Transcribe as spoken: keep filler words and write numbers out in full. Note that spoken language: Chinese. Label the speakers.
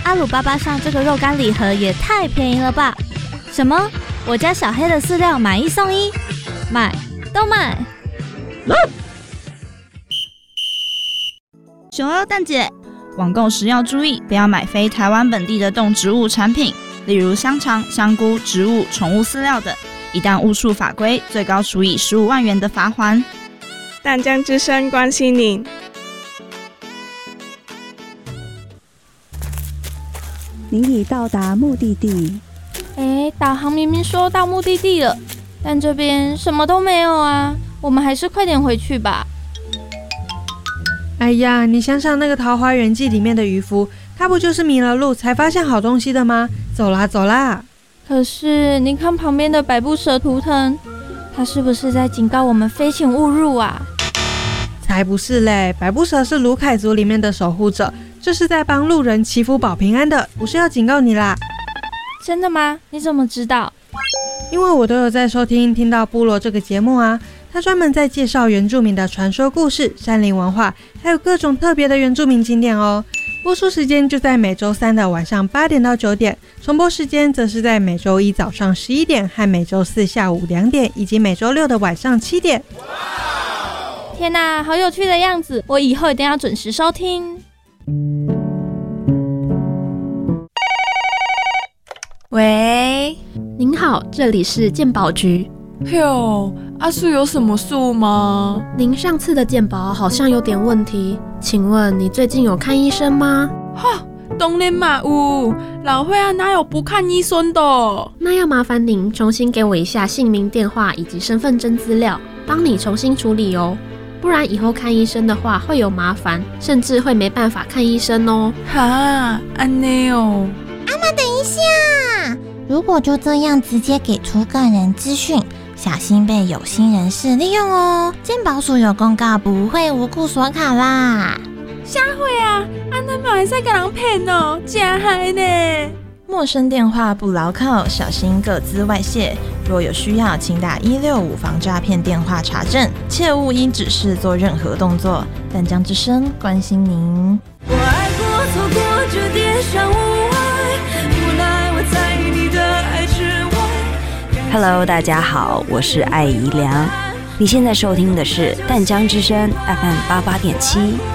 Speaker 1: 阿鲁巴巴上这个肉干礼盒也太便宜了吧？什么？我家小黑的饲料买一送一，买都买！
Speaker 2: 熊优蛋姐，网购时要注意，不要买非台湾本地的动植物产品，例如香肠、香菇、植物、宠物饲料等。一旦误触法规，最高处以十五万元的罚锾。
Speaker 3: 淡江之声关心您。
Speaker 4: 您已到达目的地。
Speaker 1: 哎，导航明明说到目的地了，但这边什么都没有啊！我们还是快点回去吧。
Speaker 5: 哎呀，你想想那个《桃花源记》里面的渔夫，他不就是迷了路才发现好东西的吗？走啦走啦！
Speaker 1: 可是你看旁边的百步蛇图腾，他是不是在警告我们飞行勿入啊？
Speaker 5: 才不是嘞！百步蛇是卢凯族里面的守护者，这是在帮路人祈福保平安的，不是要警告你啦。
Speaker 1: 真的吗？你怎么知道？
Speaker 5: 因为我都有在收听听到部落这个节目啊，他专门在介绍原住民的传说故事、山林文化，还有各种特别的原住民景点哦。播出时间就在每周三的晚上八点到九点，重播时间则是在每周一早上十一点和每周四下午两点，以及每周六的晚上七点。
Speaker 1: 天哪，好有趣的样子！我以后一定要准时收听。
Speaker 6: 喂，您好，这里是健保局。
Speaker 7: 哟，阿叔有什么事吗？
Speaker 6: 您上次的健保好像有点问题，请问你最近有看医生吗？
Speaker 7: 哈，当然嘛有，老岁啊哪有不看医生的？
Speaker 6: 那要麻烦您重新给我一下姓名、电话以及身份证资料，帮你重新处理哦。不然以后看医生的话会有麻烦，甚至会没办法看医生哦。
Speaker 7: 哈，安内哦。
Speaker 8: 阿妈，等一下，如果就这样直接给出个人资讯，小心被有心人士利用哦。健保署有公告，不会无故锁卡啦。
Speaker 7: 啥会啊？安那嘛会使给人骗哦，真害呢。
Speaker 9: 陌生电话不牢靠，小心个资外泄。若有需要，请打一六五防诈骗电话查证，切勿依指示做任何动作。淡江之声关心您。
Speaker 10: 我爱过，错过，这点伤无碍，无奈我在你的爱之外。
Speaker 11: Hello， 大家好，我是艾怡良。你现在收听的是淡江之声 F M 八八点七。